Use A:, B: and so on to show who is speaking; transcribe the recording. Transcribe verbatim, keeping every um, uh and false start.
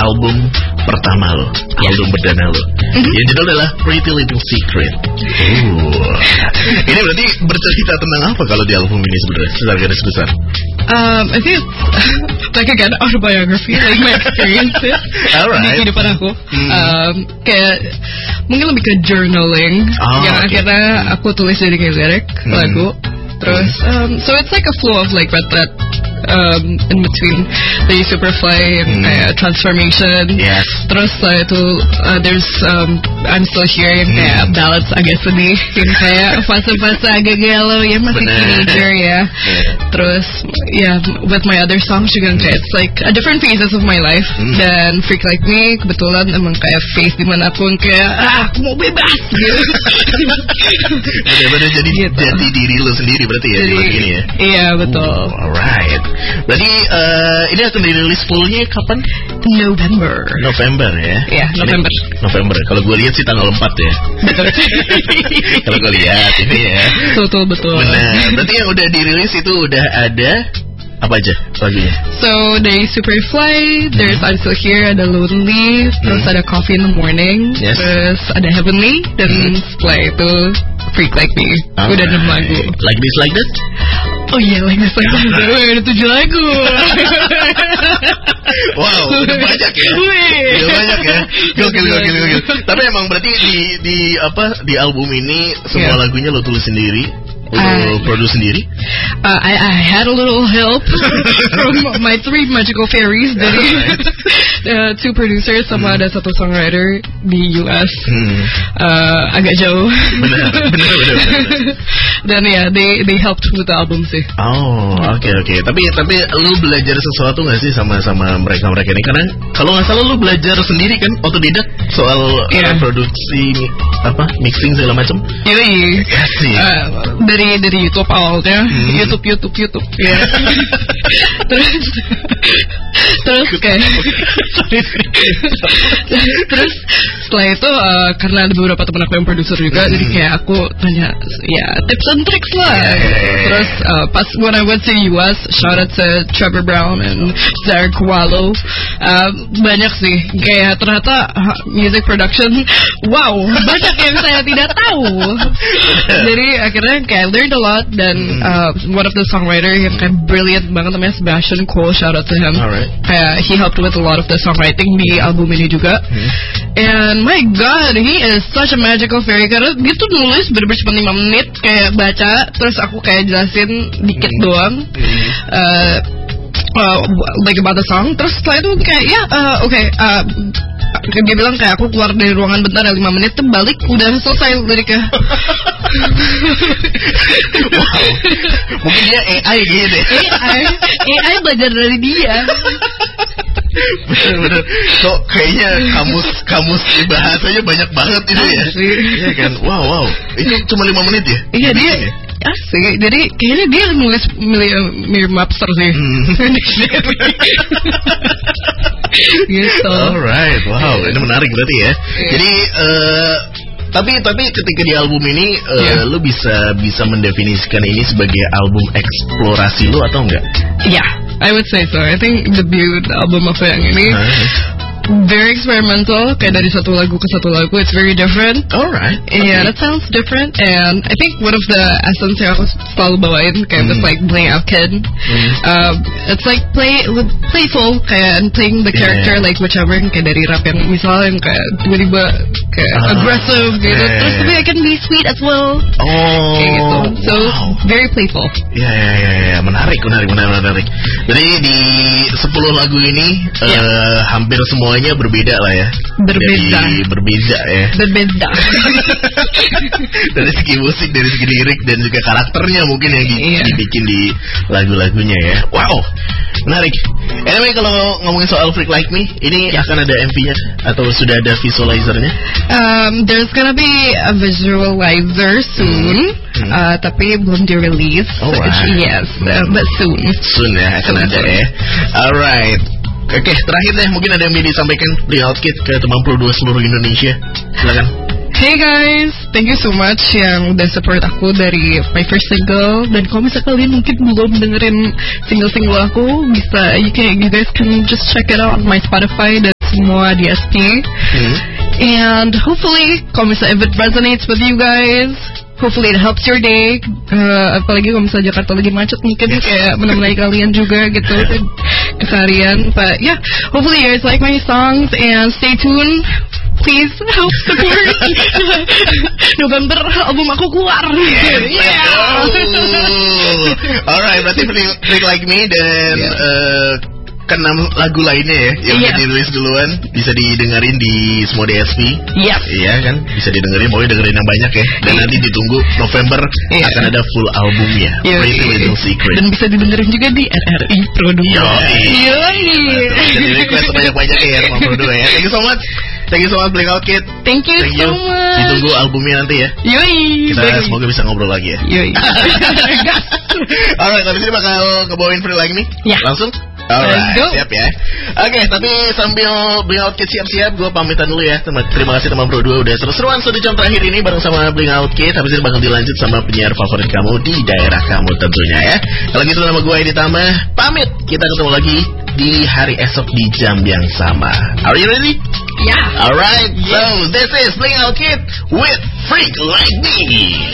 A: album pertama lo, yeah. album perdana lo, mm-hmm. yang judul adalah Pretty Little Secret. Oh, ini berarti bercerita tentang apa kalau di album ini sebenarnya secara garis besar?
B: Um, I think it's like again autobiography, like my experiences
A: Alright.
B: di kehidupan aku.
A: Hmm.
B: Um, kayak mungkin lebih ke journaling,
A: oh,
B: yang
A: okay.
B: akhirnya aku tulis jadi kayak lirik hmm. lagu. Terus, um, so it's like a flow of like red thread um, in between the Superfly and hmm. uh, Transformation.
A: Yes.
B: Terus uh, itu uh, there's um, I'm Still Here yang hmm. kayak ballads agak sedih, yang kayak fase-fase agak galau ya masih
A: Bener.
B: teenager ya. Yeah. Terus ya yeah, with my other songs juga kayak it's like a different phases of my life. Hmm. Dan Freak Like Me kebetulan emang kayak phase dimana aku kayak ah aku mau bebas gitu.
A: Bener-bener jadi gitu. Jadi diri lo sendiri berarti ya
B: jadi,
A: di ini ya.
B: Iya betul.
A: Oh, alright. Berarti uh, ini akan dirilis fullnya kapan?
B: November.
A: November ya.
B: Iya November.
A: Ini, November. Kalau gue lihat sih tanggal empat ya.
B: Betul.
A: Kalau gue lihat ini ya.
B: Betul betul.
A: Benar. Berarti yang udah dirilis itu udah ada apa aja lagunya?
B: So dari Superfly, there's I'm Still Here, ada Lonely, hmm. terus ada Coffee in the Morning, yes. terus ada Heavenly, dan hmm. setelah itu Freak Like Me.
A: Oh,
B: udah enam lagu.
A: Like This Like That?
B: Oh iya, Like This Like That. Wih, ada tujuh lagu.
A: Wow, udah banyak ya. Udah banyak ya. Gokil, gokil, gokil. Tapi emang berarti di di apa di album ini semua yeah. lagunya lo tulis sendiri? Lo uh, produce sendiri?
B: Uh, I, I had a little help from my three magical fairies dari uh, two producers sama hmm. ada satu songwriter di U S hmm. uh, agak jauh.
A: Benar, benar, benar.
B: Dan ya, yeah, they they helped with the album sih.
A: Oh, oke okay, oke. Okay. Tapi tapi lu belajar sesuatu nggak sih sama sama mereka mereka ini? Karena kalau nggak salah lu belajar sendiri kan, otodidak soal yeah. uh, produksi apa mixing segala macam.
B: Iya.
A: Yes,
B: uh, dari dari YouTube awalnya, hmm. YouTube YouTube YouTube. Ya. Yeah. terus terus kayak terus setelah itu uh, karena ada beberapa teman aku yang produser juga, hmm. jadi kayak aku tanya ya tips and tricks lah. Yeah, yeah, yeah. Terus uh, pas when I went to U S, shout out to Trevor Brown and Zarek Wallow, uh, banyak sih kayak ternyata uh, music production, wow banyak yang saya tidak tahu. Jadi akhirnya kayak learned a lot dan uh, one of the songwriter yang kayak brilliant banget namanya Sebastian Cole, shout out to him.
A: Alright.
B: Kayak he helped with a lot of the songwriting di album ini juga. Hmm. And my god, he is such a magical fairy karena dia tuh nulis bener-bener cuma lima menit kayak baca terus aku kayak jelasin dikit hmm. doang. Hmm. Uh, uh, like about the song. Terus setelah itu kayak ya yeah, uh, oke okay, uh, dia bilang kayak aku keluar dari ruangan bentar ya lima menit tuh balik udah selesai liriknya.
A: Wow, mungkin dia A I gitu ya.
B: A I A I belajar dari dia.
A: Bener-bener kok kayaknya kamus kamus bahasanya banyak banget itu ya. Iya kan, wow wow itu cuma lima menit ya.
B: Iya dia ya? Asik, jadi kayaknya dia nulis mirip Mapster sih. Hmm. Gitu.
A: Alright, wow, ini menarik berarti ya. Yeah. Jadi, uh, tapi tapi ketika di album ini, uh, yeah. lu bisa bisa mendefinisikan ini sebagai album eksplorasi lu atau enggak?
B: Ya, yeah, I would say so. I think debut album apa yang ini. Huh? Very experimental, kayak dari satu lagu ke satu lagu, it's very different.
A: Alright.
B: Okay. Yeah, that sounds different. And I think one of the essence yang aku selalu bawain kayak mm. this like playing out kid. Mm. Um, it's like play playful kayak and playing the character yeah. like whichever kayak dari rap yang misalnya yang kayak tiba-tiba kayak uh, aggressive gitu. Yeah. Terus tapi I can be sweet as well.
A: Oh.
B: Kayak gitu. So
A: wow.
B: very playful.
A: Ya ya ya ya menarik menarik menarik menarik. Jadi di sepuluh lagu ini yeah. uh, hampir semua semuanya berbeda lah ya.
B: Berbeda.
A: Dari, berbeda ya.
B: Berbeda.
A: Dari segi musik, dari segi lirik dan juga karakternya mungkin yang di, iya. dibikin di lagu-lagunya ya. Wow, menarik. Anyway, kalau ngomongin soal Freak Like Me, ini yes. akan ada M V-nya atau sudah ada visualizernya?
B: Um, there's gonna be a visualizer soon, hmm. uh, tapi belum di-release.
A: Oh, right.
B: Yes, uh, but soon.
A: Soon ya, akan soon, ada soon. ya. Alright. Oke, okay, terakhir deh, mungkin ada yang mau disampaikan Playhouse Kid ke teman Pro dua seluruh Indonesia. Silakan.
B: Hey guys, thank you so much yang udah support aku dari my first single. Dan kalau misalnya kalian mungkin belum dengerin single-single aku, bisa you can you guys can just check it out on my Spotify. That's semua D S P.
A: Hmm.
B: And hopefully, kalau misalnya if it resonates with you guys, hopefully it helps your day. Uh, apalagi kalau misalnya Jakarta lagi macet, mungkin kayak menemani kalian juga gitu ke kalian. But yeah, hopefully you guys like my songs and stay tuned. Please help support. November album aku keluar.
A: Yeah.
B: Yeah.
A: Oh. Alright, berarti Freak, Freak Like Me dan yeah. uh, keenam lagu lainnya ya yang yeah. dirilis duluan bisa didengerin di semua D S P.
B: Iya.
A: Iya kan, bisa didengerin, mau dengerin yang banyak ya. Dan yeah. nanti ditunggu November yeah. akan ada full albumnya. Yeah. Pretty Little Secret.
B: Dan bisa didengerin juga di R R I Pro dua.
A: Yoi.
B: Yoi.
A: Jadi request banyak-banyaknya ya sama Pro dua ya. Thank you so much. Thank you so much Blink Out Kid.
B: Thank you, Thank you. so much.
A: Ditunggu albumnya nanti ya.
B: Yoi.
A: Kita Yoi. semoga bisa ngobrol lagi ya.
B: Yoi.
A: Alright, habis ini bakal kebawain Freak Like Me.
B: Ya.
A: Langsung. Alright, siap ya. Oke, okay, tapi sambil Blink Out Kid siap-siap, gue pamitan dulu ya. Terima kasih teman Pro dua udah seru-seruan satu jam terakhir ini bareng sama Blink Out Kid. Habis ini bakal dilanjut sama penyiar favorit kamu di daerah kamu tentunya ya. Kalau gitu nama gue Edi Tama, pamit. Kita ketemu lagi di hari esok di jam yang sama. Are you ready?
B: Yeah.
A: Alright, yeah. So this is Blink Out Kid with Freak Like Me.